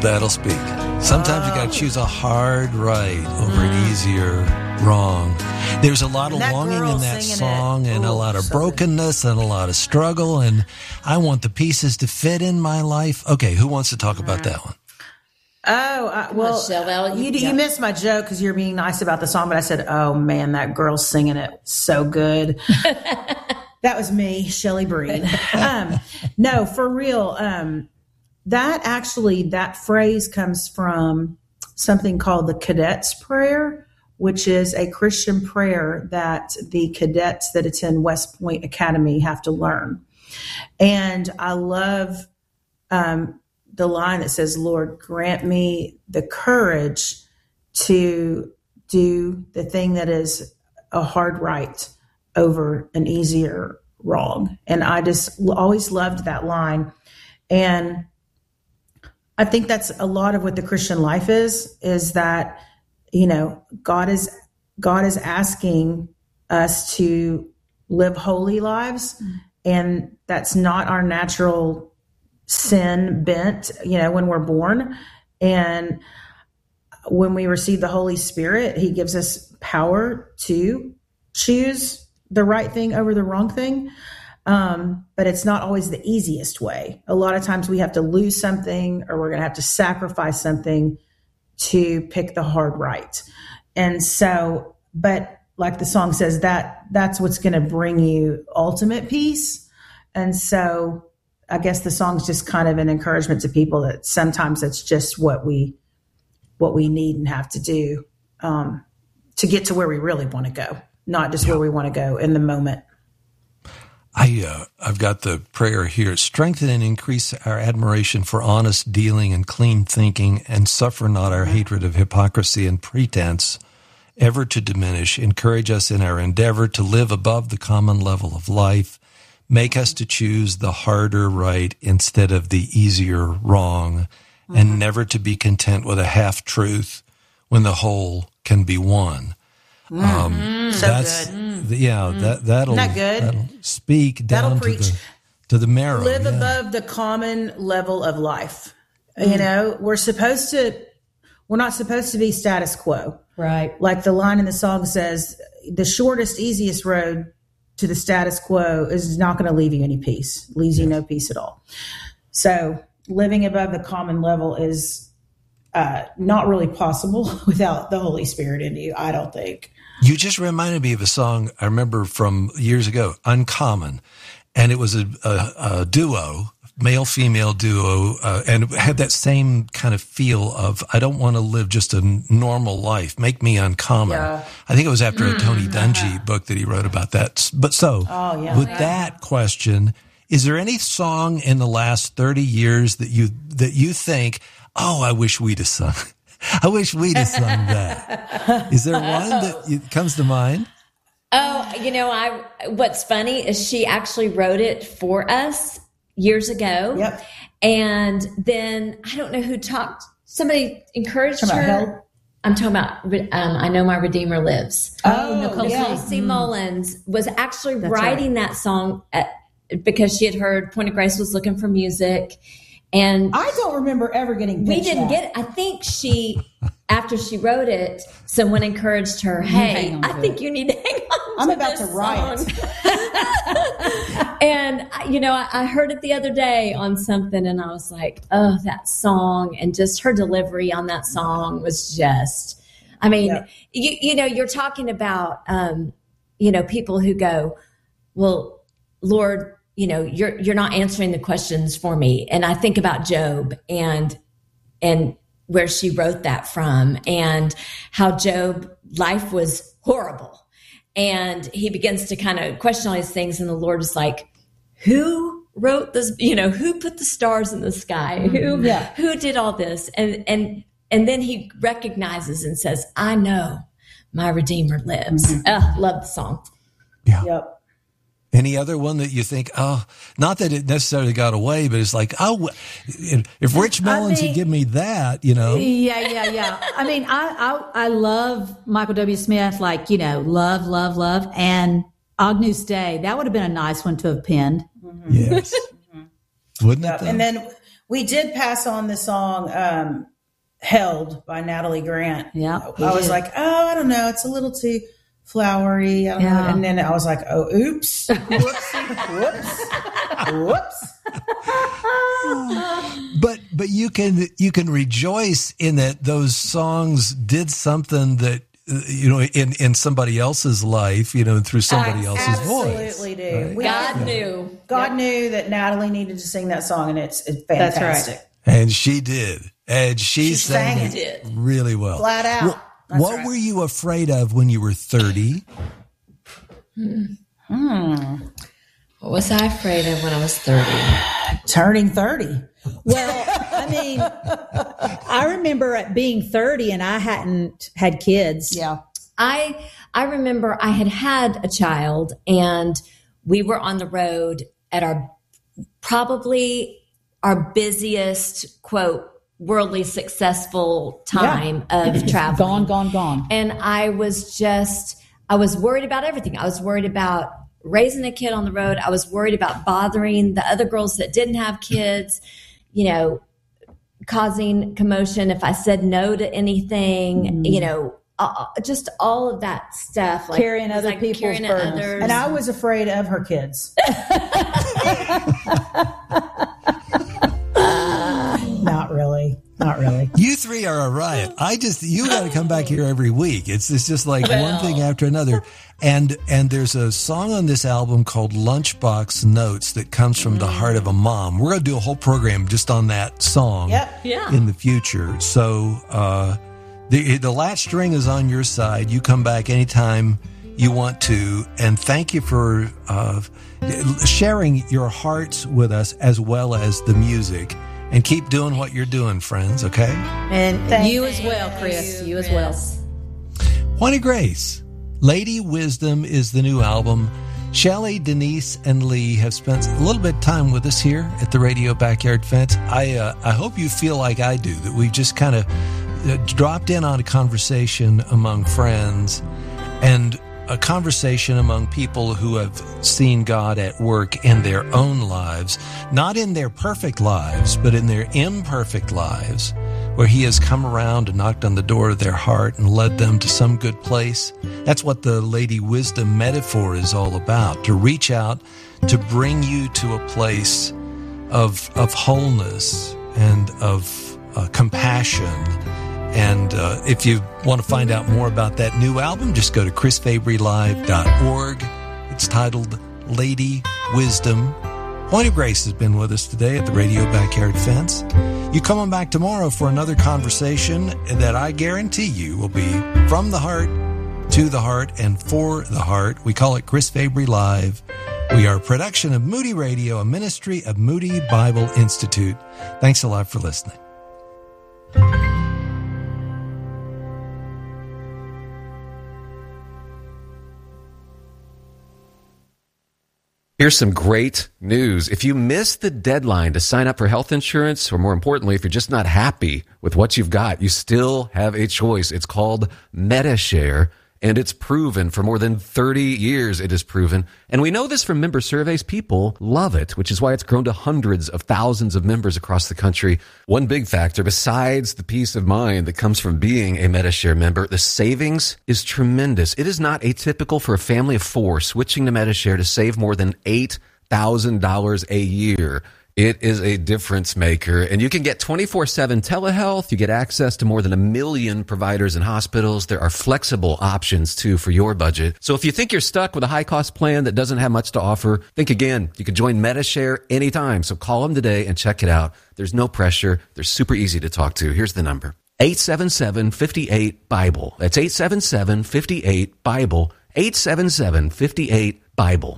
that'll speak. Sometimes you got to choose a hard right over an easier wrong. There's a lot of longing in that song and a lot of brokenness and a lot of struggle, and I want the pieces to fit in my life. Okay, who wants to talk about that one? Well, you missed my joke because you're being nice about the song, but I said, oh man, that girl's singing it so good. That was me, Shelley Breed. No, for real. That phrase comes from something called the Cadets Prayer, which is a Christian prayer that the cadets that attend West Point Academy have to learn. And I love the line that says, Lord, grant me the courage to do the thing that is a hard right over an easier wrong. And I just always loved that line. And I think that's a lot of what the Christian life is that, you know, God is asking us to live holy lives. And that's not our natural sin bent, you know, when we're born. And when we receive the Holy Spirit, he gives us power to choose the right thing over the wrong thing. But it's not always the easiest way. A lot of times we have to lose something, or we're going to have to sacrifice something to pick the hard right. And so, but like the song says, that's what's going to bring you ultimate peace. And so I guess the song's just kind of an encouragement to people that sometimes it's just what we need and have to do to get to where we really want to go, not just where we want to go in the moment. I've got the prayer here. Strengthen and increase our admiration for honest dealing and clean thinking, and suffer not our hatred of hypocrisy and pretense ever to diminish. Encourage us in our endeavor to live above the common level of life. Make us to choose the harder right instead of the easier wrong, and never to be content with a half-truth when the whole can be won. So good. That'll speak down to the marrow. Live above the common level of life. You know, we're not supposed to be status quo. Right. Like the line in the song says, the shortest, easiest road to the status quo is not going to leave you any peace, leaves you no peace at all. So living above the common level is not really possible without the Holy Spirit in you, I don't think. You just reminded me of a song I remember from years ago, Uncommon. And it was a duo, male-female duo, and it had that same kind of feel of, I don't want to live just a normal life. Make me uncommon. Yeah. I think it was after a Tony Dungy book that he wrote about that. But that question, is there any song in the last 30 years that you think, oh, I wish we'd have sung? I wish we'd have sung that. Is there one that comes to mind? Oh, you know, what's funny is she actually wrote it for us years ago. Yep. And then I don't know who somebody encouraged her. Help? I'm talking about I Know My Redeemer Lives. Nicole C. Mullins was actually writing that song because she had heard Point of Grace was looking for music. And I don't remember ever getting We didn't get it. I think after she wrote it, someone encouraged her, hey, I think you need to hang on I'm to about this to write. And, you know, I heard it the other day on something, and I was like, oh, that song. And just her delivery on that song was just, I mean, you know, you're talking about, you know, people who go, well, Lord, you know, you're not answering the questions for me. And I think about Job and where she wrote that from, and how Job, life was horrible. And he begins to kind of question all these things. And the Lord is like, who wrote this? You know, who put the stars in the sky? Who did all this? And then he recognizes and says, I know my Redeemer lives. Love the song. Yeah. Yep. Any other one that you think, oh, not that it necessarily got away, but it's like, oh, if Rich Mullins had given me that, you know. Yeah. I mean, I love Michael W. Smith, like, you know, love. And Agnus Dei, that would have been a nice one to have penned. Yes. Wouldn't it? Though? And then We did pass on the song Held by Natalie Grant. Yeah. I was like, oh, I don't know. It's a little too flowery. I don't know. And then I was like, oh, oops. Whoops. But you can rejoice in that those songs did something that in somebody else's life, through somebody else's voice. Absolutely do. Right? God knew that Natalie needed to sing that song, and it's fantastic. That's right. And she did. And she sang sang it really well. Flat out. What were you afraid of when you were 30? What was I afraid of when I was 30? Turning 30. Well, I mean, I remember at being 30 and I hadn't had kids. Yeah. I remember I had a child, and we were on the road at probably our busiest, quote, worldly successful time of traveling. Gone. And I was worried about everything. I was worried about raising a kid on the road. I was worried about bothering the other girls that didn't have kids, causing commotion if I said no to anything, just all of that stuff. Like carrying other people's burdens. And I was afraid of her kids. Not really. You three are a riot. You got to come back here every week. It's just like one thing after another. And there's a song on this album called Lunchbox Notes that comes from the heart of a mom. We're going to do a whole program just on that song in the future. So the latch string is on your side. You come back anytime you want to. And thank you for sharing your hearts with us as well as the music. And keep doing what you're doing, friends, okay? And you as well, Chris. You as well. Point of Grace. Lady Wisdom is the new album. Shelley, Denise, and Lee have spent a little bit of time with us here at the Radio Backyard Fence. I hope you feel like I do, that we've just kind of dropped in on a conversation among friends and a conversation among people who have seen God at work in their own lives, not in their perfect lives, but in their imperfect lives, where He has come around and knocked on the door of their heart and led them to some good place. That's what the Lady Wisdom metaphor is all about, to reach out, to bring you to a place of wholeness and of compassion. And if you want to find out more about that new album, just go to chrisfabrylive.org. It's titled Lady Wisdom. Point of Grace has been with us today at the Radio Backyard Fence. You come on back tomorrow for another conversation that I guarantee you will be from the heart, to the heart, and for the heart. We call it Chris Fabry Live. We are a production of Moody Radio, a ministry of Moody Bible Institute. Thanks a lot for listening. Here's some great news. If you missed the deadline to sign up for health insurance, or more importantly, if you're just not happy with what you've got, you still have a choice. It's called Medi-Share, and it's proven for more than 30 years it is proven. And we know this from member surveys. People love it, which is why it's grown to hundreds of thousands of members across the country. One big factor, besides the peace of mind that comes from being a Medi-Share member, the savings is tremendous. It is not atypical for a family of four switching to Medi-Share to save more than $8,000 a year. It is a difference maker, and you can get 24/7 telehealth. You get access to more than 1 million providers and hospitals. There are flexible options, too, for your budget. So if you think you're stuck with a high-cost plan that doesn't have much to offer, think again. You can join Medi-Share anytime, so call them today and check it out. There's no pressure. They're super easy to talk to. Here's the number. 877-58-BIBLE. That's 877-58-BIBLE. 877-58-BIBLE.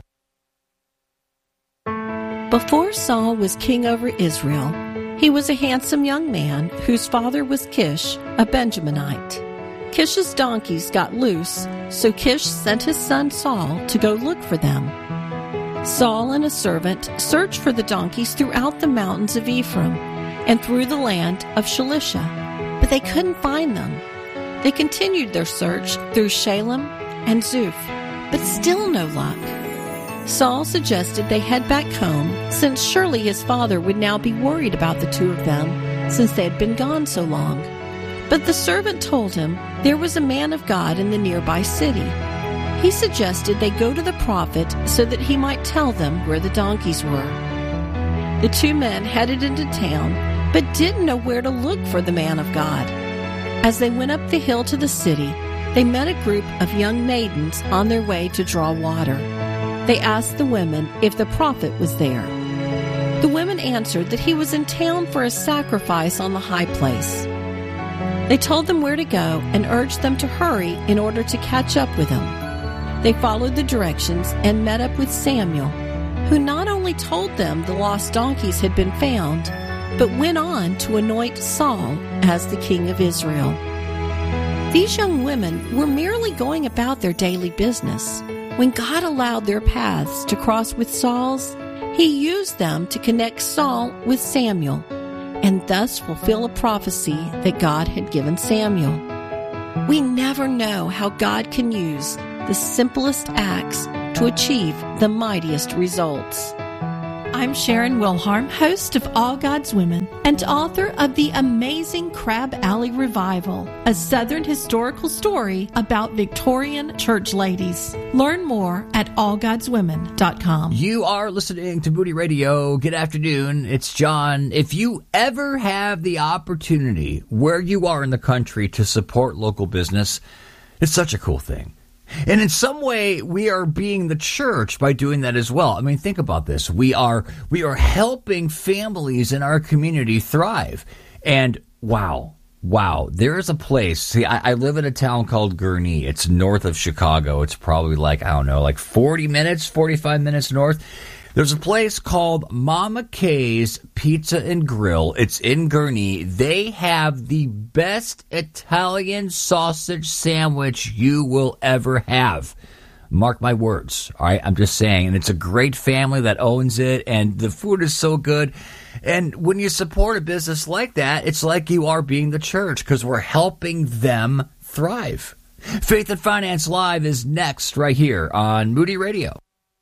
Before Saul was king over Israel, he was a handsome young man whose father was Kish, a Benjaminite. Kish's donkeys got loose, so Kish sent his son Saul to go look for them. Saul and a servant searched for the donkeys throughout the mountains of Ephraim and through the land of Shalisha, but they couldn't find them. They continued their search through Shalem and Zuph, but still no luck. Saul suggested they head back home, since surely his father would now be worried about the two of them, since they had been gone so long. But the servant told him there was a man of God in the nearby city. He suggested they go to the prophet so that he might tell them where the donkeys were. The two men headed into town, but didn't know where to look for the man of God. As they went up the hill to the city, they met a group of young maidens on their way to draw water. They asked the women if the prophet was there. The women answered that he was in town for a sacrifice on the high place. They told them where to go and urged them to hurry in order to catch up with him. They followed the directions and met up with Samuel, who not only told them the lost donkeys had been found, but went on to anoint Saul as the king of Israel. These young women were merely going about their daily business. When God allowed their paths to cross with Saul's, he used them to connect Saul with Samuel, and thus fulfill a prophecy that God had given Samuel. We never know how God can use the simplest acts to achieve the mightiest results. I'm Sharon Wilharm, host of All God's Women and author of The Amazing Crab Alley Revival, a Southern historical story about Victorian church ladies. Learn more at allgodswomen.com. You are listening to Moody Radio. Good afternoon. It's John. If you ever have the opportunity where you are in the country to support local business, it's such a cool thing. And in some way, we are being the church by doing that as well. I mean, think about this. We are helping families in our community thrive. And wow, there is a place. See, I live in a town called Gurnee. It's north of Chicago. It's probably like 45 minutes north. There's a place called Mama Kay's Pizza and Grill. It's in Gurnee. They have the best Italian sausage sandwich you will ever have. Mark my words. All right, I'm just saying. And it's a great family that owns it, and the food is so good. And when you support a business like that, it's like you are being the church, because we're helping them thrive. Faith and Finance Live is next right here on Moody Radio.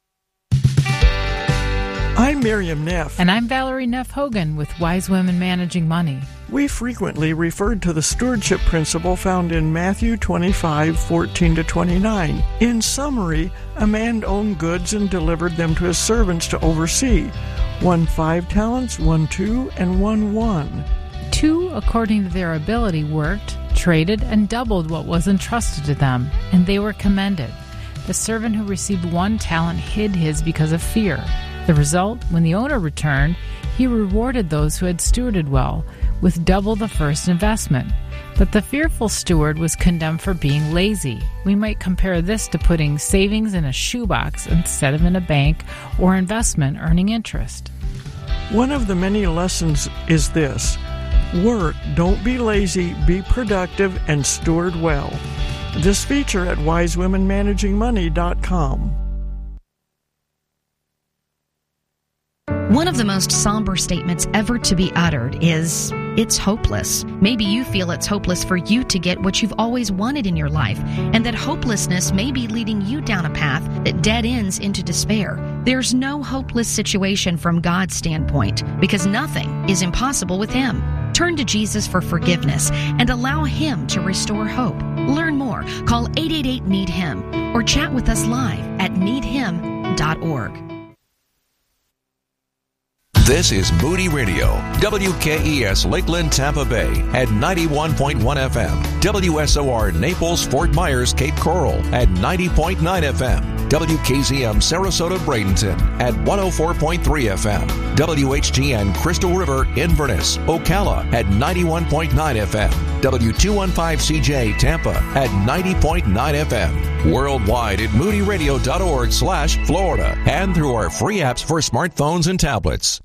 I'm Miriam Neff. And I'm Valerie Neff Hogan with Wise Women Managing Money. We frequently referred to the stewardship principle found in Matthew 25:14-29. In summary, a man owned goods and delivered them to his servants to oversee. 1 5 talents, 1 2, and 1 1. 2, according to their ability, worked, traded, and doubled what was entrusted to them, and they were commended. The servant who received 1 talent hid his because of fear. The result, when the owner returned, he rewarded those who had stewarded well, with double the first investment. But the fearful steward was condemned for being lazy. We might compare this to putting savings in a shoebox instead of in a bank or investment earning interest. One of the many lessons is this: work, don't be lazy, be productive, and steward well. This feature at wisewomenmanagingmoney.com. One of the most somber statements ever to be uttered is, it's hopeless. Maybe you feel it's hopeless for you to get what you've always wanted in your life, and that hopelessness may be leading you down a path that dead ends into despair. There's no hopeless situation from God's standpoint, because nothing is impossible with Him. Turn to Jesus for forgiveness and allow Him to restore hope. Learn more. Call 888-NEED-HIM or chat with us live at needhim.org. This is Moody Radio, WKES Lakeland, Tampa Bay at 91.1 FM, WSOR Naples, Fort Myers, Cape Coral at 90.9 FM, WKZM Sarasota, Bradenton at 104.3 FM, WHGN Crystal River, Inverness, Ocala at 91.9 FM, W215CJ Tampa at 90.9 FM, worldwide at moodyradio.org/Florida, and through our free apps for smartphones and tablets.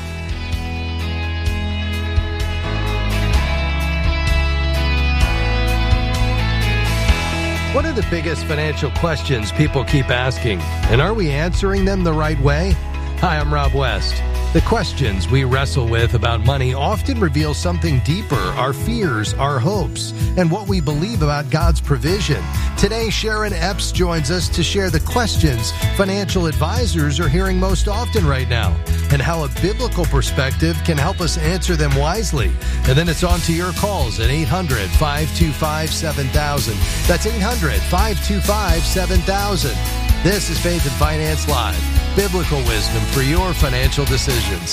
What are the biggest financial questions people keep asking? And are we answering them the right way? Hi, I'm Rob West. The questions we wrestle with about money often reveal something deeper, our fears, our hopes, and what we believe about God's provision. Today, Sharon Epps joins us to share the questions financial advisors are hearing most often right now, and how a biblical perspective can help us answer them wisely. And then it's on to your calls at 800-525-7000. That's 800-525-7000. This is Faith and Finance Live, biblical wisdom for your financial decisions.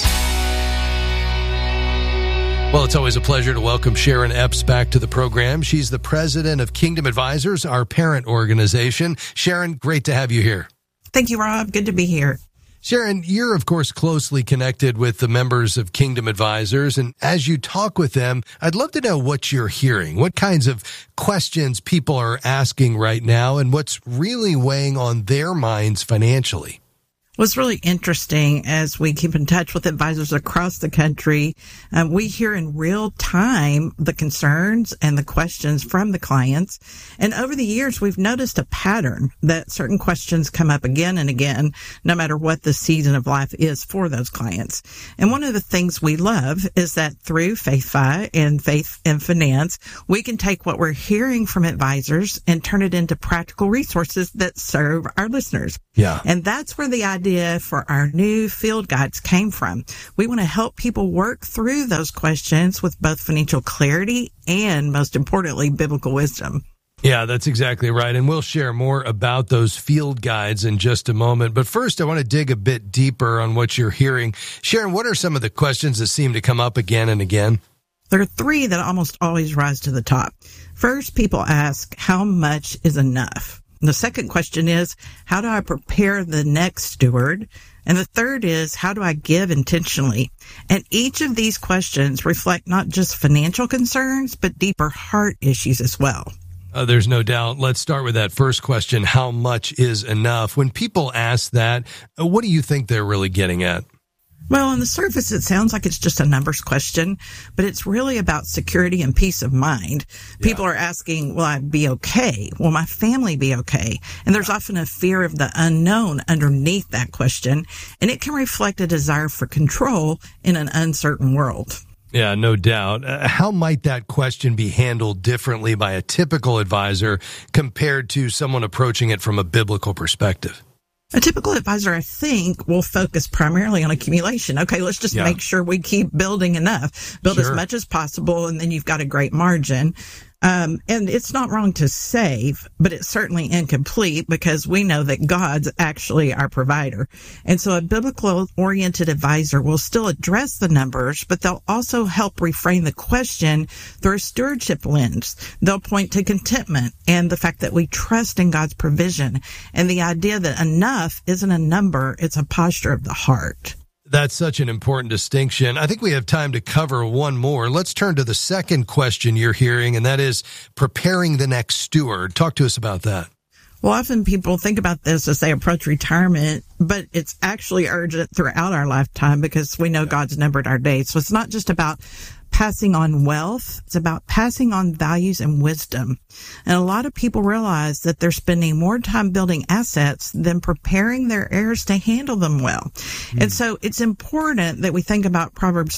Well, it's always a pleasure to welcome Sharon Epps back to the program. She's the president of Kingdom Advisors, our parent organization. Sharon, great to have you here. Thank you, Rob. Good to be here. Sharon, you're, of course, closely connected with the members of Kingdom Advisors. And as you talk with them, I'd love to know what you're hearing, what kinds of questions people are asking right now, and what's really weighing on their minds financially. What's really interesting as we keep in touch with advisors across the country, we hear in real time the concerns and the questions from the clients. And over the years, we've noticed a pattern that certain questions come up again and again, no matter what the season of life is for those clients. And one of the things we love is that through FaithFi and Faith and Finance, we can take what we're hearing from advisors and turn it into practical resources that serve our listeners. Yeah. And that's where the idea for our new field guides came from. We want to help people work through those questions with both financial clarity and, most importantly, biblical wisdom. Yeah, that's exactly right. And we'll share more about those field guides in just a moment. But first, I want to dig a bit deeper on what you're hearing. Sharon, what are some of the questions that seem to come up again and again? There are three that almost always rise to the top. First, people ask, how much is enough? The second question is, how do I prepare the next steward? And the third is, how do I give intentionally? And each of these questions reflect not just financial concerns, but deeper heart issues as well. There's no doubt. Let's start with that first question. How much is enough? When people ask that, what do you think they're really getting at? Well, on the surface, it sounds like it's just a numbers question, but it's really about security and peace of mind. Yeah. People are asking, will I be okay? Will my family be okay? And there's often a fear of the unknown underneath that question, and it can reflect a desire for control in an uncertain world. Yeah, no doubt. How might that question be handled differently by a typical advisor compared to someone approaching it from a biblical perspective? A typical advisor, I think, will focus primarily on accumulation. Okay, let's just make sure we keep building enough, build as much as possible, and then you've got a great margin. And it's not wrong to save, but it's certainly incomplete because we know that God's actually our provider. And so a biblical-oriented advisor will still address the numbers, but they'll also help reframe the question through a stewardship lens. They'll point to contentment and the fact that we trust in God's provision and the idea that enough isn't a number, it's a posture of the heart. That's such an important distinction. I think we have time to cover one more. Let's turn to the second question you're hearing, and that is preparing the next steward. Talk to us about that. Well, often people think about this as they approach retirement, but it's actually urgent throughout our lifetime because we know God's numbered our days. So it's not just about passing on wealth. It's about passing on values and wisdom. And a lot of people realize that they're spending more time building assets than preparing their heirs to handle them well. And so it's important that we think about Proverbs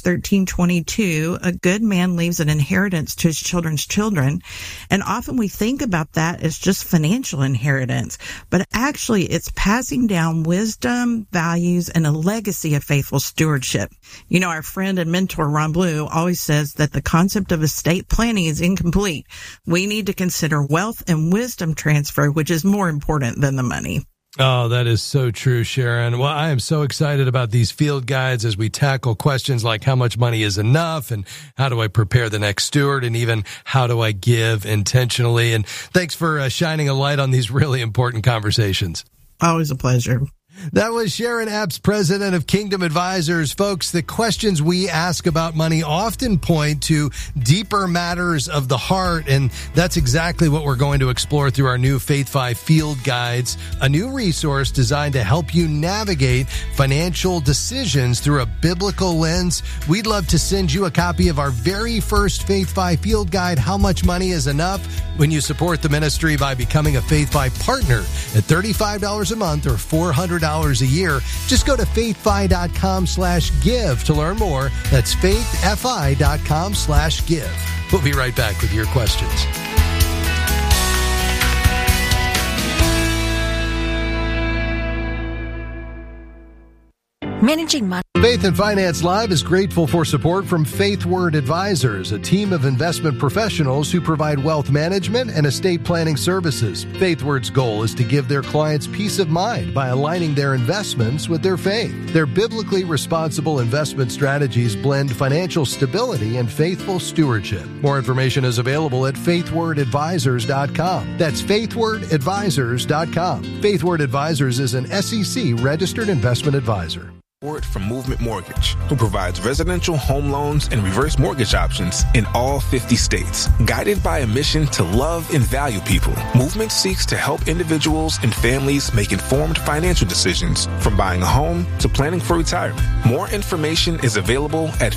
13:22. A good man leaves an inheritance to his children's children. And often we think about that as just financial inheritance, but actually it's passing down wisdom, values, and a legacy of faithful stewardship. You know, our friend and mentor Ron Blue always says that the concept of estate planning is incomplete. We need to consider wealth and wisdom transfer, which is more important than the money. Oh, that is so true, Sharon. Well, I am so excited about these field guides as we tackle questions like how much money is enough and how do I prepare the next steward and even how do I give intentionally. And thanks for shining a light on these really important conversations. Always a pleasure. That was Sharon Epps, president of Kingdom Advisors. Folks, the questions we ask about money often point to deeper matters of the heart, and that's exactly what we're going to explore through our new FaithFi Field Guides, a new resource designed to help you navigate financial decisions through a biblical lens. We'd love to send you a copy of our very first FaithFi Field Guide, How Much Money is Enough, when you support the ministry by becoming a FaithFi partner at $35 a month or $400 $25 a year. Just go to faithfi.com/give to learn more. That's faithfi.com/give. We'll be right back with your questions. Managing money. Faith and Finance Live is grateful for support from FaithWord Advisors, a team of investment professionals who provide wealth management and estate planning services. FaithWord's goal is to give their clients peace of mind by aligning their investments with their faith. Their biblically responsible investment strategies blend financial stability and faithful stewardship. More information is available at faithwordadvisors.com. That's faithwordadvisors.com. FaithWord Advisors is an SEC registered investment advisor. Support from Movement Mortgage, who provides residential home loans and reverse mortgage options in all 50 states. Guided by a mission to love and value people, Movement seeks to help individuals and families make informed financial decisions, from buying a home to planning for retirement. More information is available at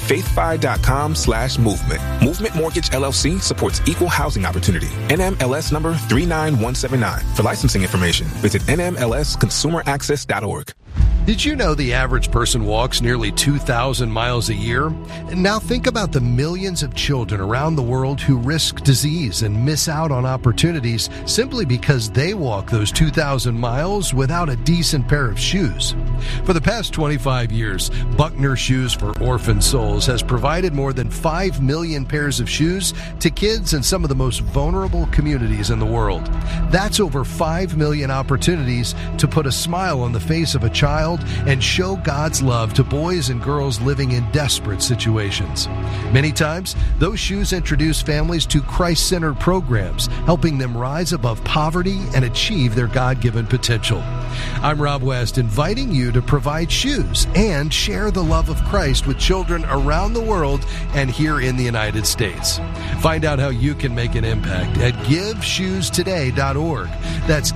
faithfi.com/movement. Movement Mortgage LLC supports equal housing opportunity. NMLS number 39179. For licensing information, visit nmlsconsumeraccess.org. Did you know the average person walks nearly 2,000 miles a year? Now think about the millions of children around the world who risk disease and miss out on opportunities simply because they walk those 2,000 miles without a decent pair of shoes. For the past 25 years, Buckner Shoes for Orphan Souls has provided more than 5 million pairs of shoes to kids in some of the most vulnerable communities in the world. That's over 5 million opportunities to put a smile on the face of a child and show God's love to boys and girls living in desperate situations. Many times, those shoes introduce families to Christ-centered programs, helping them rise above poverty and achieve their God-given potential. I'm Rob West, inviting you to provide shoes and share the love of Christ with children around the world and here in the United States. Find out how you can make an impact at GiveShoesToday.org. That's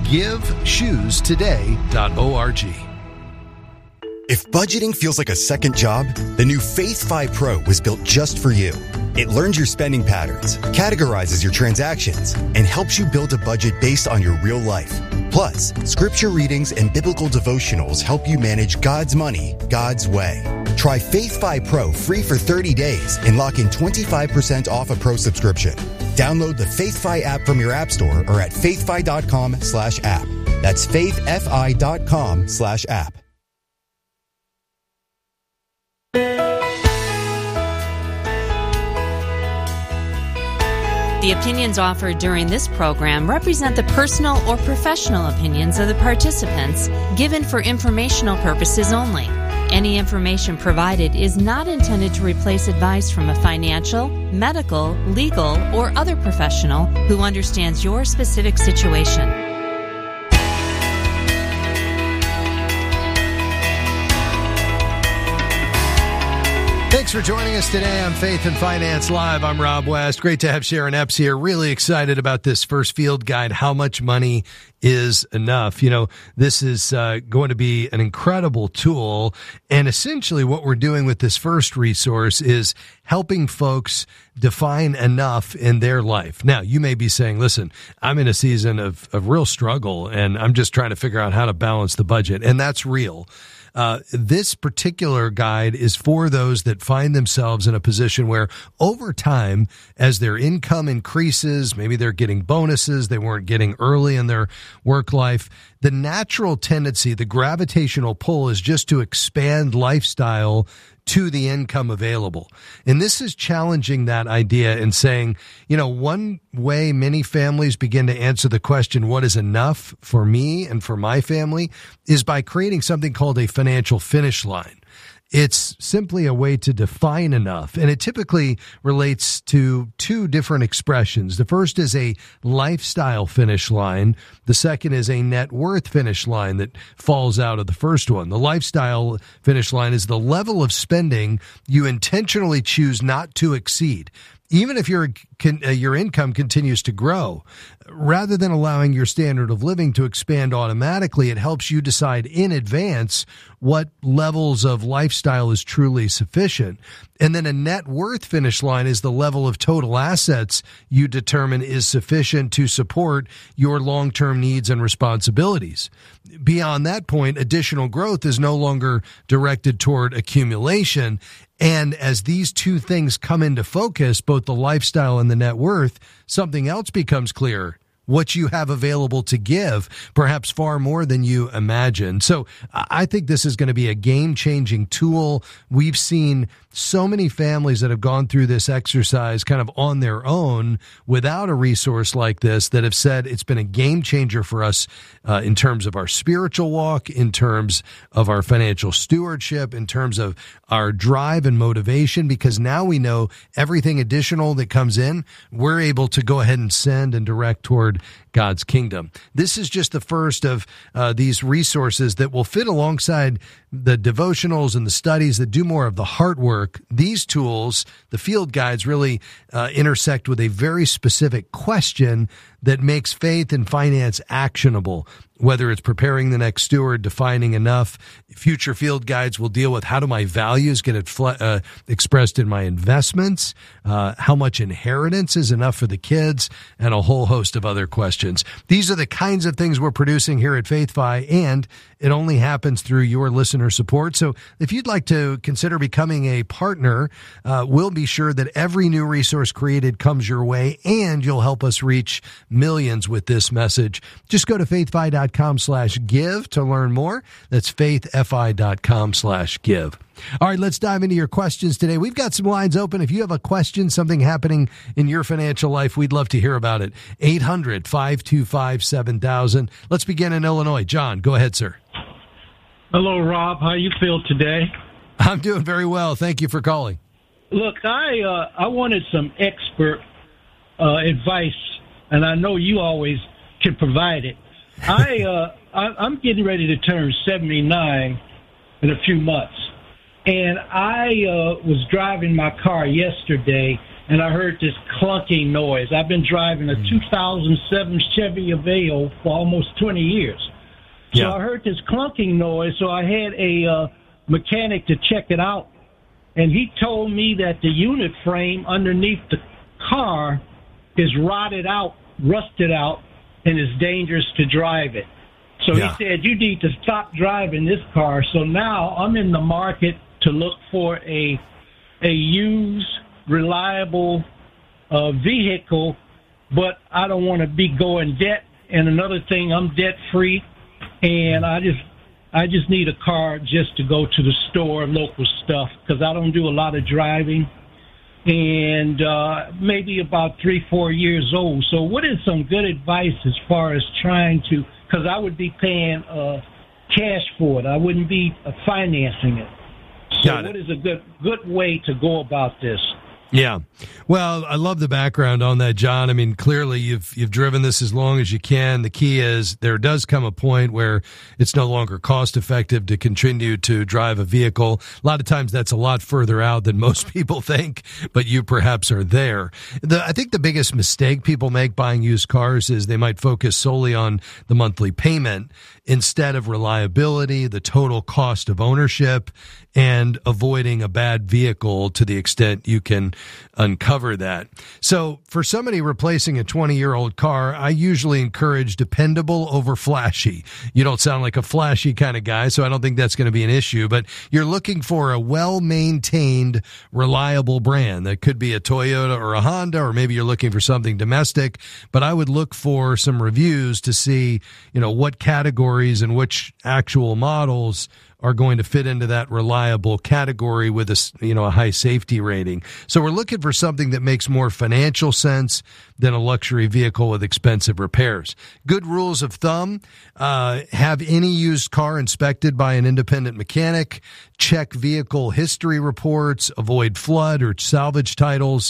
GiveShoesToday.org. If budgeting feels like a second job, the new FaithFi Pro was built just for you. It learns your spending patterns, categorizes your transactions, and helps you build a budget based on your real life. Plus, scripture readings and biblical devotionals help you manage God's money, God's way. Try FaithFi Pro free for 30 days and lock in 25% off a pro subscription. Download the FaithFi app from your app store or at faithfi.com/app. That's faithfi.com/app. The opinions offered during this program represent the personal or professional opinions of the participants, given for informational purposes only. Any information provided is not intended to replace advice from a financial, medical, legal, or other professional who understands your specific situation. Thanks for joining us today on Faith and Finance Live. I'm Rob West. Great to have Sharon Epps here. Really excited about this first field guide, How Much Money is Enough. You know, this is going to be an incredible tool. And essentially what we're doing with this first resource is helping folks define enough in their life. Now, you may be saying, listen, I'm in a season of real struggle and I'm just trying to figure out how to balance the budget. And that's real. This particular guide is for those that find themselves in a position where over time, as their income increases, maybe they're getting bonuses they weren't getting early in their work life, the natural tendency, the gravitational pull is just to expand lifestyle to the income available. And this is challenging that idea and saying, you know, one way many families begin to answer the question, what is enough for me and for my family, is by creating something called a financial finish line. It's simply a way to define enough, and it typically relates to two different expressions. The first is a lifestyle finish line. The second is a net worth finish line that falls out of the first one. The lifestyle finish line is the level of spending you intentionally choose not to exceed. even if your income continues to grow. Rather than allowing your standard of living to expand automatically, it helps you decide in advance what levels of lifestyle is truly sufficient. And then a net worth finish line is the level of total assets you determine is sufficient to support your long-term needs and responsibilities. Beyond that point, additional growth is no longer directed toward accumulation. And as these two things come into focus, both the lifestyle and the net worth, something else becomes clear. What you have available to give, perhaps far more than you imagine. So I think this is going to be a game-changing tool. We've seen so many families that have gone through this exercise kind of on their own without a resource like this that have said it's been a game changer for us in terms of our spiritual walk, in terms of our financial stewardship, in terms of our drive and motivation, because now we know everything additional that comes in, we're able to go ahead and send and direct toward God's kingdom. This is just the first of these resources that will fit alongside the devotionals and the studies that do more of the heart work. These tools, the field guides, really intersect with a very specific question that makes faith and finance actionable. Whether it's preparing the next steward, defining enough, future field guides will deal with how do my values get expressed in my investments, how much inheritance is enough for the kids, and a whole host of other questions. These are the kinds of things we're producing here at FaithFi, and it only happens through your listener support. So if you'd like to consider becoming a partner, we'll be sure that every new resource created comes your way, and you'll help us reach millions with this message. Just go to faithfi.com/give to learn more. That's faithfi.com/give. All right, let's dive into your questions today. We've got some lines open. If you have a question, something happening in your financial life, we'd love to hear about it. 800-525-7000. Let's begin in Illinois. John, go ahead, sir. Hello, Rob. How you feel today? I'm doing very well. Thank you for calling. Look, I wanted some expert advice, and I know you always can provide it. I'm getting ready to turn 79 in a few months, and I was driving my car yesterday, and I heard this clunking noise. I've been driving a 2007 Chevy Aveo for almost 20 years. So I heard this clunking noise, so I had a mechanic to check it out, and he told me that the unit frame underneath the car is rotted out, rusted out, and it's dangerous to drive it. So he said, you need to stop driving this car. So now I'm in the market to look for a used, reliable vehicle, but I don't want to be going debt. And another thing, I'm debt-free, and I just need a car just to go to the store, local stuff, because I don't do a lot of driving. And maybe about 3-4 years old. So what is some good advice as far as trying to, because I would be paying cash for it. I wouldn't be financing it. So what is a good way to go about this? Yeah. Well, I love the background on that, John. I mean, clearly you've driven this as long as you can. The key is there does come a point where it's no longer cost effective to continue to drive a vehicle. A lot of times that's a lot further out than most people think, but you perhaps are there. I think the biggest mistake people make buying used cars is they might focus solely on the monthly payment instead of reliability, the total cost of ownership, and avoiding a bad vehicle to the extent you can uncover that. So for somebody replacing a 20-year-old car, I usually encourage dependable over flashy. You don't sound like a flashy kind of guy, so I don't think that's going to be an issue, but you're looking for a well-maintained, reliable brand. That could be a Toyota or a Honda, or maybe you're looking for something domestic, but I would look for some reviews to see, what categories and which actual models are going to fit into that reliable category with a high safety rating. So we're looking for something that makes more financial sense than a luxury vehicle with expensive repairs. Good rules of thumb: have any used car inspected by an independent mechanic, check vehicle history reports, avoid flood or salvage titles,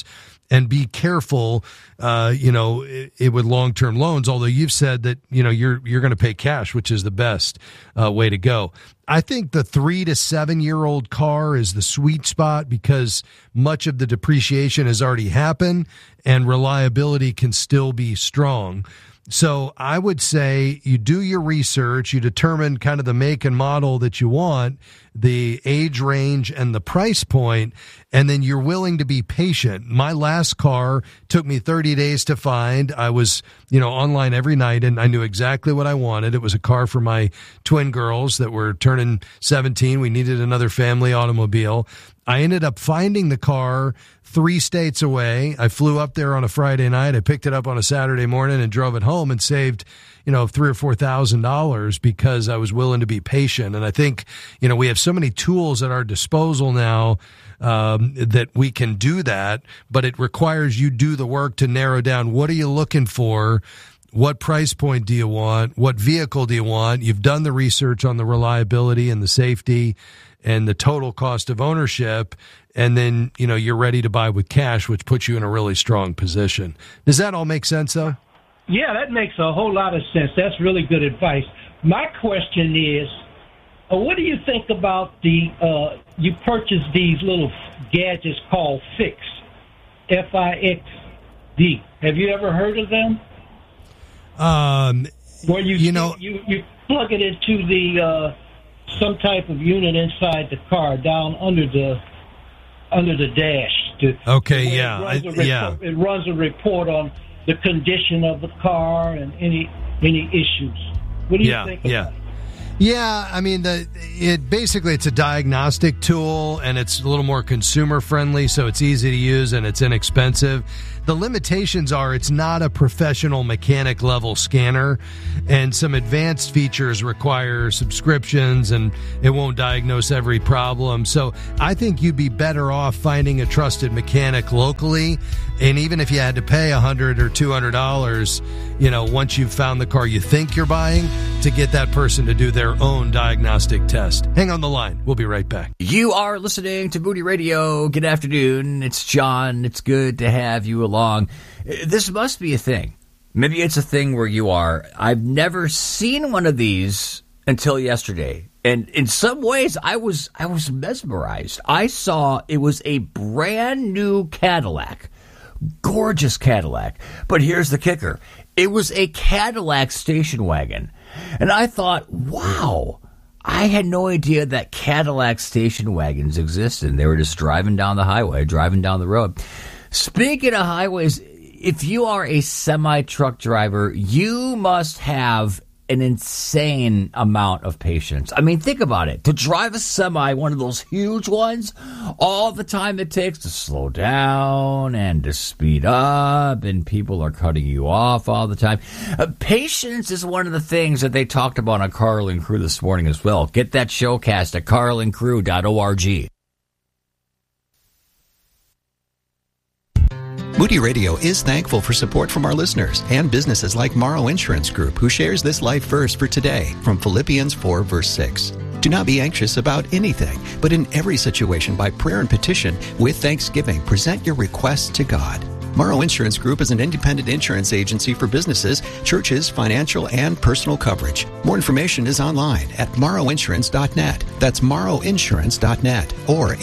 and be careful, with long-term loans. Although you've said that, you're going to pay cash, which is the best way to go. I think the 3 to 7 year old car is the sweet spot because much of the depreciation has already happened and reliability can still be strong. So I would say you do your research, you determine kind of the make and model that you want, the age range and the price point, and then you're willing to be patient. My last car took me 30 days to find. I was, online every night and I knew exactly what I wanted. It was a car for my twin girls that were turning 17. We needed another family automobile. I ended up finding the car 3 states away. I flew up there on a Friday night. I picked it up on a Saturday morning and drove it home and saved, $3,000 or $4,000 because I was willing to be patient. And I think, we have so many tools at our disposal now that we can do that, but it requires you do the work to narrow down what are you looking for. What price point do you want? What vehicle do you want? You've done the research on the reliability and the safety and the total cost of ownership. And then, you're ready to buy with cash, which puts you in a really strong position. Does that all make sense, though? Yeah, that makes a whole lot of sense. That's really good advice. My question is, what do you think about you purchase these little gadgets called Fix, F-I-X-D. Have you ever heard of them? Where you plug it into the some type of unit inside the car down under the dash. It runs a report on the condition of the car and any issues. What do you think of that? Yeah, I mean, it's a diagnostic tool, and it's a little more consumer friendly, so it's easy to use and it's inexpensive. The limitations are it's not a professional mechanic level scanner, and some advanced features require subscriptions, and it won't diagnose every problem. So I think you'd be better off finding a trusted mechanic locally, and even if you had to pay $100 or $200, once you've found the car you think you're buying, to get that person to do their own diagnostic test. Hang on the line. We'll be right back. You are listening to Moody Radio. Good afternoon. It's John. It's good to have you along. This must be a thing. Maybe it's a thing where you are. I've never seen one of these until yesterday. And in some ways, I was mesmerized. I saw it was a brand new Cadillac. Gorgeous Cadillac. But here's the kicker. It was a Cadillac station wagon. And I thought, wow, I had no idea that Cadillac station wagons existed. They were just driving down the highway, driving down the road. Speaking of highways, if you are a semi-truck driver, you must have an insane amount of patience. I mean, think about it. To drive a semi, one of those huge ones, all the time it takes to slow down and to speed up, and people are cutting you off all the time. Patience is one of the things that they talked about on Carl and Crew this morning as well. Get that showcast at carlandcrew.org. Moody Radio is thankful for support from our listeners and businesses like Morrow Insurance Group, who shares this life verse for today from Philippians 4, verse 6. Do not be anxious about anything, but in every situation by prayer and petition, with thanksgiving, present your requests to God. Morrow Insurance Group is an independent insurance agency for businesses, churches, financial, and personal coverage. More information is online at morrowinsurance.net. That's morrowinsurance.net or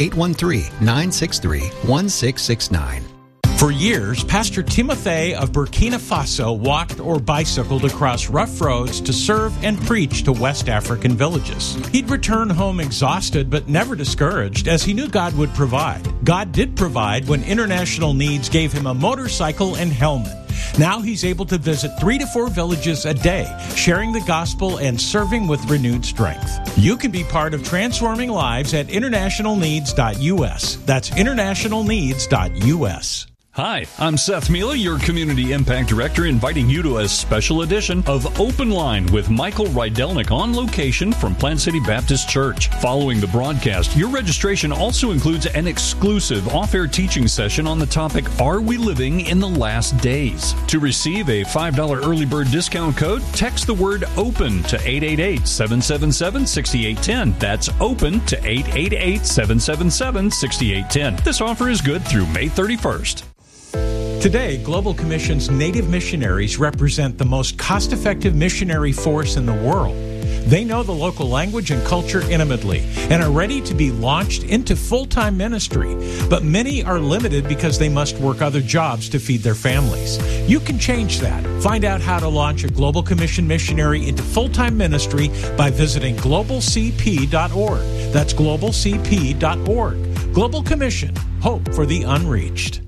813-963-1669. For years, Pastor Timothy of Burkina Faso walked or bicycled across rough roads to serve and preach to West African villages. He'd return home exhausted but never discouraged, as he knew God would provide. God did provide when International Needs gave him a motorcycle and helmet. Now he's able to visit 3 to 4 villages a day, sharing the gospel and serving with renewed strength. You can be part of transforming lives at internationalneeds.us. That's internationalneeds.us. Hi, I'm Seth Mila, your Community Impact Director, inviting you to a special edition of Open Line with Michael Rydelnik on location from Plant City Baptist Church. Following the broadcast, your registration also includes an exclusive off-air teaching session on the topic, Are We Living in the Last Days? To receive a $5 early bird discount code, text the word OPEN to 888-777-6810. That's OPEN to 888-777-6810. This offer is good through May 31st. Today, Global Commission's Native missionaries represent the most cost-effective missionary force in the world. They know the local language and culture intimately and are ready to be launched into full-time ministry. But many are limited because they must work other jobs to feed their families. You can change that. Find out how to launch a Global Commission missionary into full-time ministry by visiting globalcp.org. That's globalcp.org. Global Commission, hope for the unreached.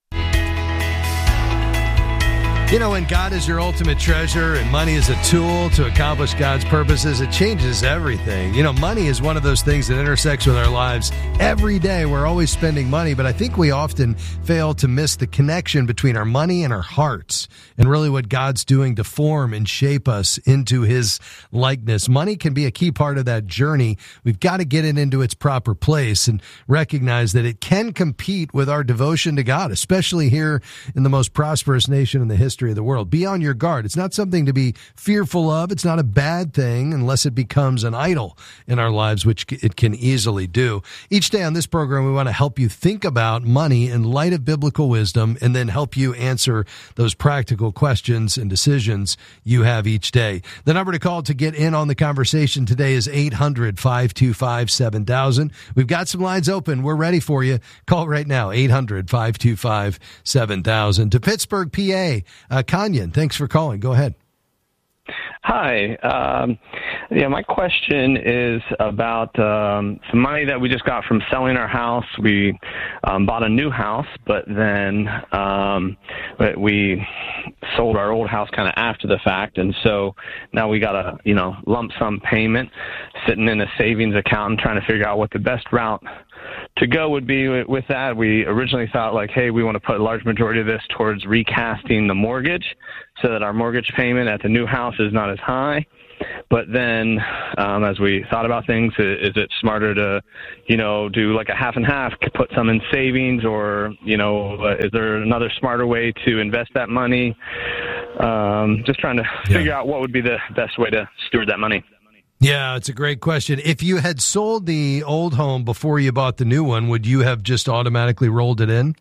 You know, when God is your ultimate treasure and money is a tool to accomplish God's purposes, it changes everything. You know, money is one of those things that intersects with our lives every day. We're always spending money, but I think we often fail to miss the connection between our money and our hearts and really what God's doing to form and shape us into his likeness. Money can be a key part of that journey. We've got to get it into its proper place and recognize that it can compete with our devotion to God, especially here in the most prosperous nation in the history of the world. Be on your guard. It's not something to be fearful of. It's not a bad thing unless it becomes an idol in our lives, which it can easily do. Each day on this program, we want to help you think about money in light of biblical wisdom and then help you answer those practical questions and decisions you have each day. The number to call to get in on the conversation today is 800-525-7000. We've got some lines open. We're ready for you. Call right now, 800-525-7000. To Pittsburgh, PA, Kanyan, thanks for calling. Go ahead. Hi. My question is about some money that we just got from selling our house. We bought a new house, but then we sold our old house kind of after the fact, and so now we got a lump sum payment sitting in a savings account and trying to figure out what the best route to go would be with that. We originally thought hey, we want to put a large majority of this towards recasting the mortgage so that our mortgage payment at the new house is not as high. But then as we thought about things, is it smarter to, do like a half and half, put some in savings, or, is there another smarter way to invest that money? Just trying to figure out what would be the best way to steward that money. Yeah, it's a great question. If you had sold the old home before you bought the new one, would you have just automatically rolled it in?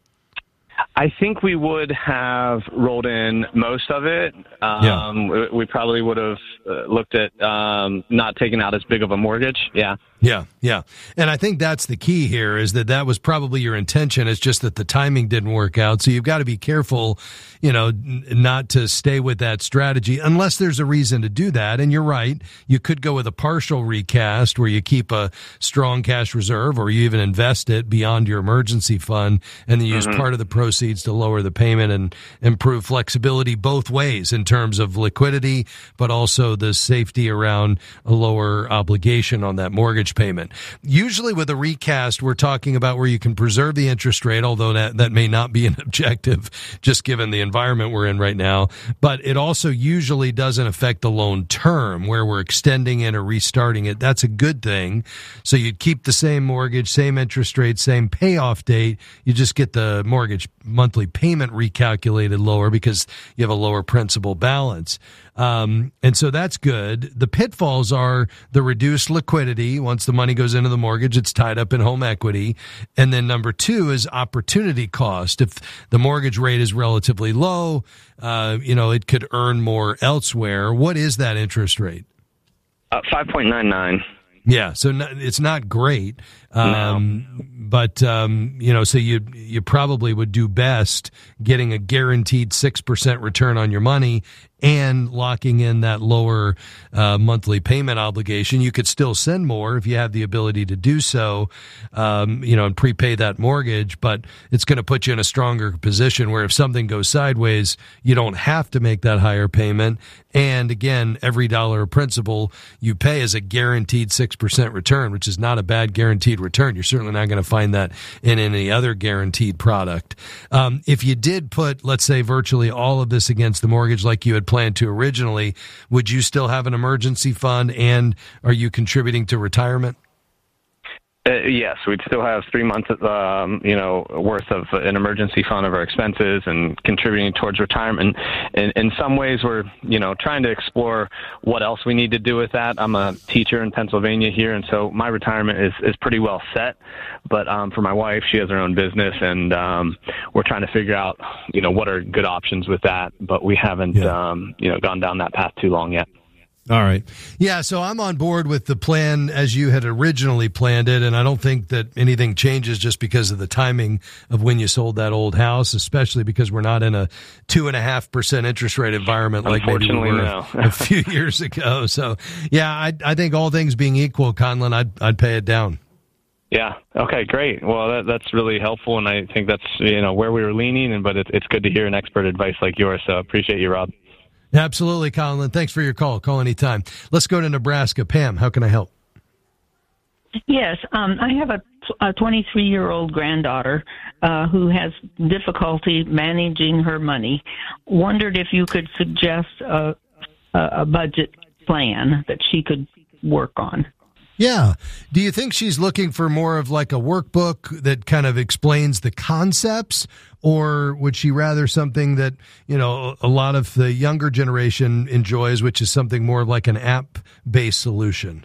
I think we would have rolled in most of it. We probably would have looked at not taking out as big of a mortgage. Yeah. And I think that's the key here, is that was probably your intention. It's just that the timing didn't work out. So you've got to be careful, not to stay with that strategy unless there's a reason to do that. And you're right. You could go with a partial recast where you keep a strong cash reserve, or you even invest it beyond your emergency fund and then use part of the proceeds to lower the payment and improve flexibility both ways in terms of liquidity, but also the safety around a lower obligation on that mortgage payment. Usually with a recast, we're talking about where you can preserve the interest rate, although that may not be an objective just given the environment we're in right now. But it also usually doesn't affect the loan term where we're extending it or restarting it. That's a good thing. So you'd keep the same mortgage, same interest rate, same payoff date. You just get the mortgage monthly payment recalculated lower because you have a lower principal balance. And so that's good. The pitfalls are the reduced liquidity. Once the money goes into the mortgage, it's tied up in home equity. And then number two is opportunity cost. If the mortgage rate is relatively low, it could earn more elsewhere. What is that interest rate? 5.99. Yeah, so it's not great, but so you probably would do best getting a guaranteed 6% return on your money and locking in that lower monthly payment obligation. You could still send more if you have the ability to do so, and prepay that mortgage, but it's going to put you in a stronger position where if something goes sideways, you don't have to make that higher payment. And again, every dollar of principal you pay is a guaranteed 6% return, which is not a bad guaranteed return. You're certainly not going to find that in any other guaranteed product. If you did put, let's say, virtually all of this against the mortgage like you had planned to originally, would you still have an emergency fund, and are you contributing to retirement? Yes, we'd still have 3 months, worth of an emergency fund of our expenses and contributing towards retirement. And in some ways, we're, trying to explore what else we need to do with that. I'm a teacher in Pennsylvania here, and so my retirement is pretty well set. But for my wife, she has her own business, and we're trying to figure out, what are good options with that. But we haven't, gone down that path too long yet. All right. Yeah, so I'm on board with the plan as you had originally planned it, and I don't think that anything changes just because of the timing of when you sold that old house, especially because we're not in a 2.5% interest rate environment like maybe we were a few years ago. So, yeah, I think all things being equal, Conlon, I'd pay it down. Yeah. Okay, great. Well, that's really helpful, and I think that's, where we were leaning, but it's good to hear an expert advice like yours, so appreciate you, Rob. Absolutely, Conlon. Thanks for your call. Call anytime. Let's go to Nebraska. Pam, how can I help? Yes, I have a 23-year-old granddaughter who has difficulty managing her money. Wondered if you could suggest a budget plan that she could work on. Yeah. Do you think she's looking for more of like a workbook that kind of explains the concepts, or would she rather something that, a lot of the younger generation enjoys, which is something more like an app-based solution?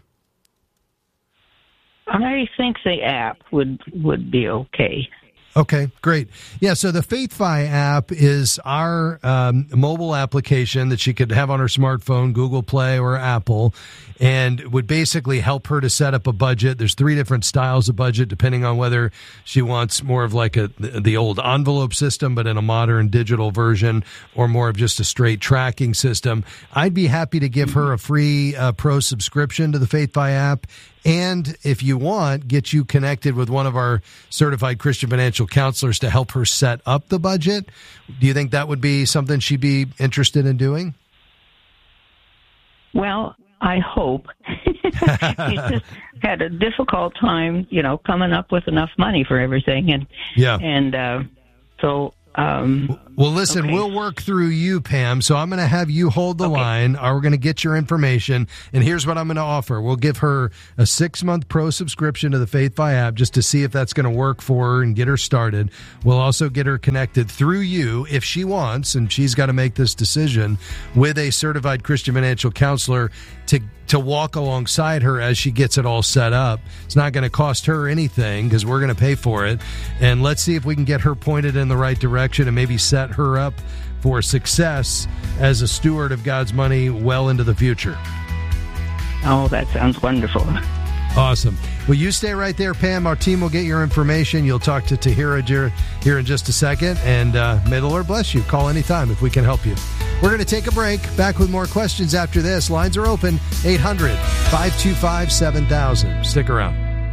I think the app would be okay. Okay, great. Yeah, so the FaithFi app is our mobile application that she could have on her smartphone, Google Play or Apple, and would basically help her to set up a budget. There's 3 different styles of budget, depending on whether she wants more of like the old envelope system, but in a modern digital version, or more of just a straight tracking system. I'd be happy to give her a free pro subscription to the FaithFi app. And if you want, get you connected with one of our certified Christian financial counselors to help her set up the budget. Do you think that would be something she'd be interested in doing? Well, I hope. She's just had a difficult time, coming up with enough money for everything. Well, listen, okay. We'll work through you, Pam. So I'm going to have you hold the line. We're going to get your information. And here's what I'm going to offer. We'll give her a 6-month pro subscription to the FaithFi app just to see if that's going to work for her and get her started. We'll also get her connected through you if she wants, and she's got to make this decision, with a certified Christian financial counselor to walk alongside her as she gets it all set up. It's not going to cost her anything because we're going to pay for it. And let's see if we can get her pointed in the right direction and maybe set her up for success as a steward of God's money well into the future. Oh, that sounds wonderful. Awesome. Well, you stay right there, Pam. Our team will get your information. You'll talk to Tahira here in just a second. And may the Lord bless you. Call anytime if we can help you. We're going to take a break. Back with more questions after this. Lines are open. 800-525-7000. Stick around.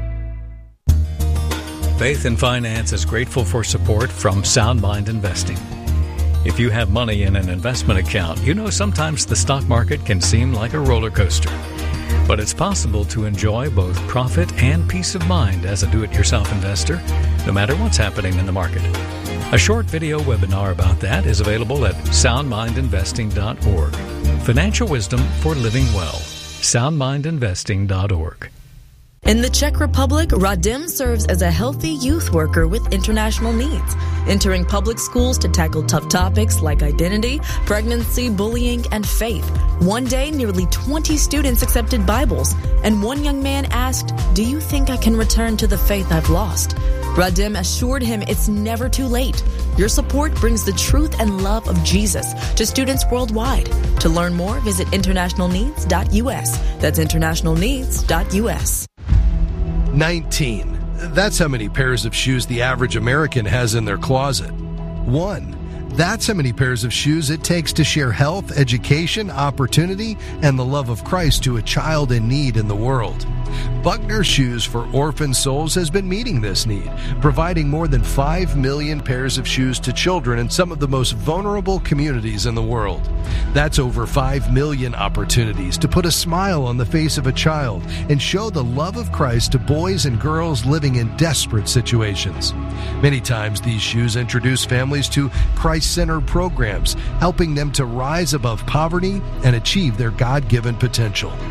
Faith and Finance is grateful for support from Sound Mind Investing. If you have money in an investment account, sometimes the stock market can seem like a roller coaster. But it's possible to enjoy both profit and peace of mind as a do-it-yourself investor, no matter what's happening in the market. A short video webinar about that is available at soundmindinvesting.org. Financial wisdom for living well. soundmindinvesting.org. In the Czech Republic, Radim serves as a healthy youth worker with international needs, entering public schools to tackle tough topics like identity, pregnancy, bullying, and faith. One day, nearly 20 students accepted Bibles, and one young man asked, "Do you think I can return to the faith I've lost?" Radim assured him it's never too late. Your support brings the truth and love of Jesus to students worldwide. To learn more, visit internationalneeds.us. That's internationalneeds.us. 19. That's how many pairs of shoes the average American has in their closet. 1. That's how many pairs of shoes it takes to share health, education, opportunity, and the love of Christ to a child in need in the world. Buckner Shoes for Orphan Souls has been meeting this need, providing more than 5 million pairs of shoes to children in some of the most vulnerable communities in the world. That's over 5 million opportunities to put a smile on the face of a child and show the love of Christ to boys and girls living in desperate situations. Many times these shoes introduce families to Christ-centered programs, helping them to rise above poverty and achieve their God-given potential.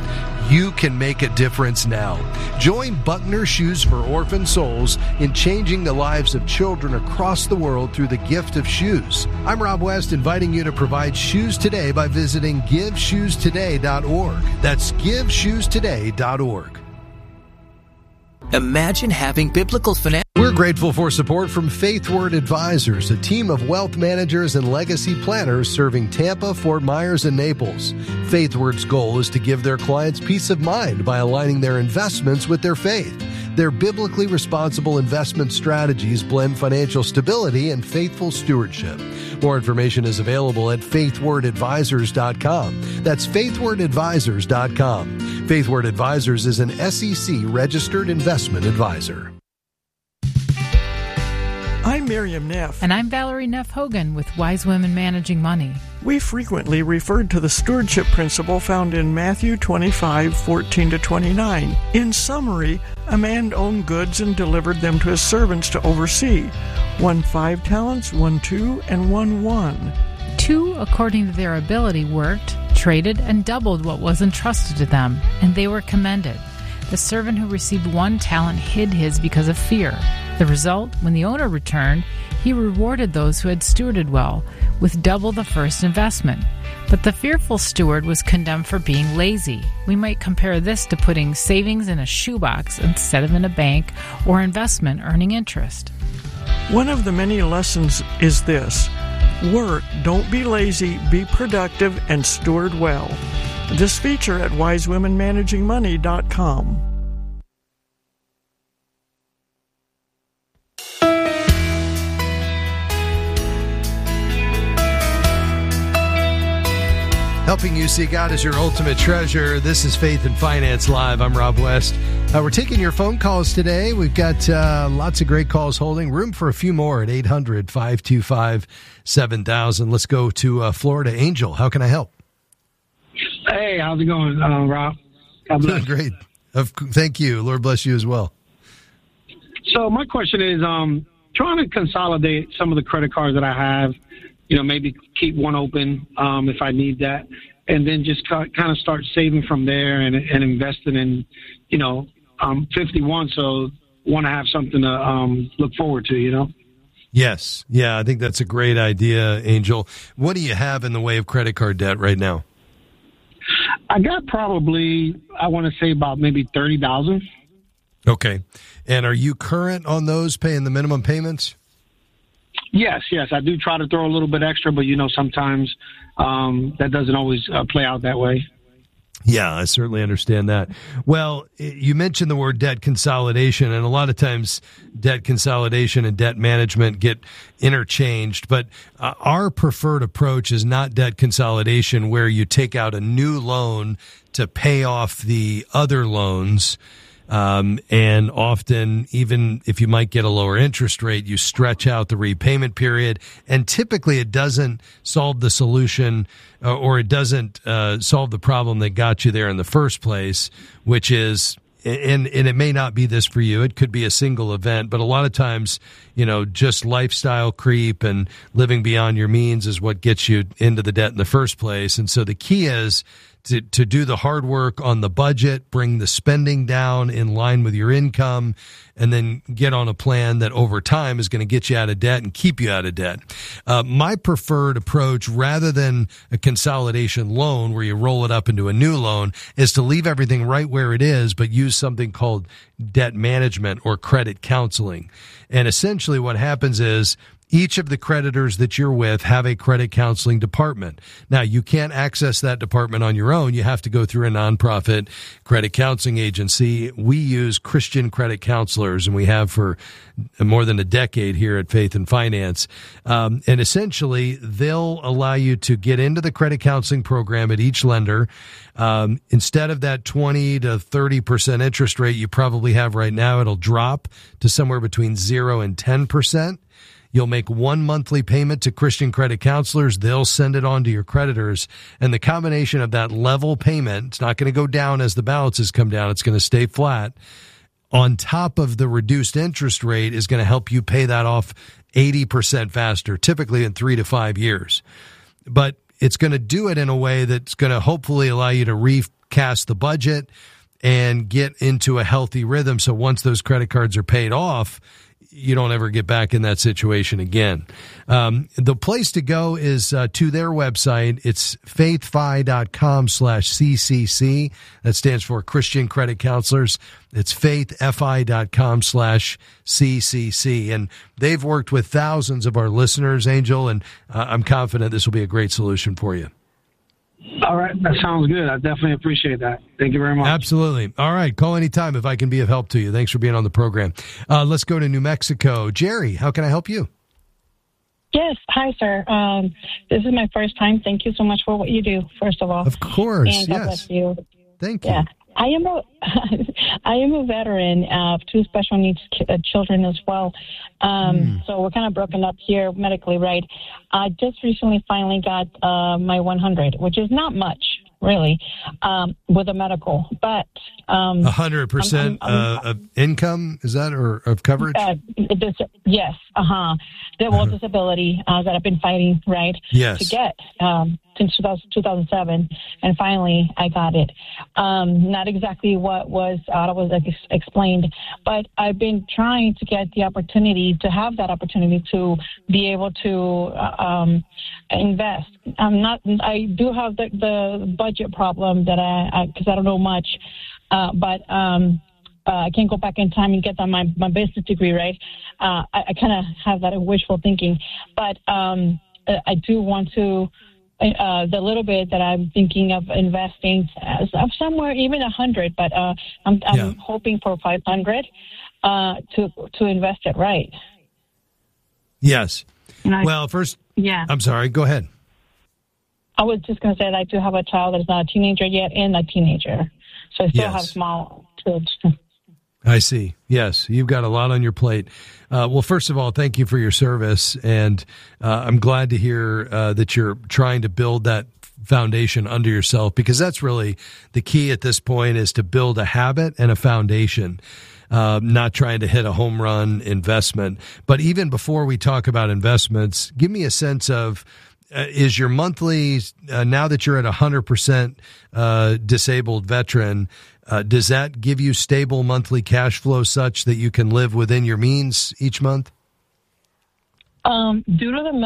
You can make a difference now. Join Buckner Shoes for Orphan Souls in changing the lives of children across the world through the gift of shoes. I'm Rob West, inviting you to provide shoes today by visiting GiveShoesToday.org. That's GiveShoesToday.org. Imagine having biblical finance. We're grateful for support from Faithward Advisors, a team of wealth managers and legacy planners serving Tampa, Fort Myers, and Naples. Faithward's goal is to give their clients peace of mind by aligning their investments with their faith. Their biblically responsible investment strategies blend financial stability and faithful stewardship. More information is available at faithwardadvisors.com. That's faithwardadvisors.com. Faithward Advisors is an SEC-registered investment advisor. I'm Miriam Neff. And I'm Valerie Neff Hogan with Wise Women Managing Money. We frequently referred to the stewardship principle found in Matthew 25:14-29. In summary, a man owned goods and delivered them to his servants to oversee. 1 5 talents, 1 2, and 1 1. 2, according to their ability, worked, traded, and doubled what was entrusted to them, and they were commended. The servant who received 1 talent hid his because of fear. The result, when the owner returned, he rewarded those who had stewarded well with double the first investment. But the fearful steward was condemned for being lazy. We might compare this to putting savings in a shoebox instead of in a bank or investment earning interest. One of the many lessons is this: work, don't be lazy, be productive, and steward well. This feature at wisewomenmanagingmoney.com. Helping you see God as your ultimate treasure. This is Faith and Finance Live. I'm Rob West. We're taking your phone calls today. We've got lots of great calls holding. Room for a few more at 800-525-7000. Let's go to Florida. Angel, how can I help? Hey, how's it going, Rob? Doing great. Thank you. Lord bless you as well. So my question is, trying to consolidate some of the credit cards that I have, maybe keep one open if I need that, and then just kind of start saving from there and investing in, I'm 51, so want to have something to look forward to, Yes. Yeah, I think that's a great idea, Angel. What do you have in the way of credit card debt right now? I got probably, I want to say about maybe 30,000. Okay. And are you current on those, paying the minimum payments? Yes. I do try to throw a little bit extra, but sometimes that doesn't always play out that way. Yeah, I certainly understand that. Well, you mentioned the word debt consolidation, and a lot of times debt consolidation and debt management get interchanged, but our preferred approach is not debt consolidation where you take out a new loan to pay off the other loans. And often, even if you might get a lower interest rate, you stretch out the repayment period. And typically it doesn't solve the solution or it doesn't solve the problem that got you there in the first place, which is, and it may not be this for you. It could be a single event, but a lot of times, just lifestyle creep and living beyond your means is what gets you into the debt in the first place. And so the key is to do the hard work on the budget, bring the spending down in line with your income, and then get on a plan that over time is going to get you out of debt and keep you out of debt. My preferred approach, rather than a consolidation loan where you roll it up into a new loan, is to leave everything right where it is, but use something called debt management or credit counseling. And essentially what happens is, each of the creditors that you're with have a credit counseling department. Now, you can't access that department on your own. You have to go through a nonprofit credit counseling agency. We use Christian credit counselors, and we have for more than a decade here at Faith and Finance. And essentially, they'll allow you to get into the credit counseling program at each lender. Instead of that 20 to 30% interest rate you probably have right now, it'll drop to somewhere between 0 and 10%. You'll make one monthly payment to Christian credit counselors. They'll send it on to your creditors. And the combination of that level payment, it's not going to go down as the balances come down. It's going to stay flat. On top of the reduced interest rate is going to help you pay that off 80% faster, typically in 3 to 5 years. But it's going to do it in a way that's going to hopefully allow you to recast the budget and get into a healthy rhythm. So once those credit cards are paid off, you don't ever get back in that situation again. The place to go is to their website. It's faithfi.com/CCC. That stands for Christian Credit Counselors. It's faithfi.com/CCC. And they've worked with thousands of our listeners, Angel, and I'm confident this will be a great solution for you. All right. That sounds good. I definitely appreciate that. Thank you very much. Absolutely. All right. Call anytime if I can be of help to you. Thanks for being on the program. Let's go to New Mexico. Jerry, how can I help you? Yes. Hi, sir. This is my first time. Thank you so much for what you do, first of all. Of course. And God bless you. Thank you. Yeah. I am a veteran of two special needs children as well. So we're kind of broken up here medically, right? I just recently finally got my 100, which is not much, really, with a medical. But 100% of income, is that, or of coverage? Yes. Well, disability that I've been fighting, right? Yes. To get since 2007, and finally I got it. Not exactly what was explained, but I've been trying to get the opportunity to have that opportunity to be able to invest. I do have the budget problem that because I don't know much, but I can't go back in time and get on my business degree, right? I kind of have that wishful thinking, but I do want to. The little bit that I'm thinking of investing somewhere, even 100, but I'm hoping for 500 to invest it right. Yes. Well, first, I'm sorry. Go ahead. I was just going to say that I do have a child that's not a teenager yet and a teenager, so I still have small children. I see. Yes, you've got a lot on your plate. Well, first of all, thank you for your service, and I'm glad to hear that you're trying to build that foundation under yourself, because that's really the key at this point, is to build a habit and a foundation, not trying to hit a home run investment. But even before we talk about investments, give me a sense of, is your monthly, now that you're at 100% disabled veteran, does that give you stable monthly cash flow such that you can live within your means each month? Due to the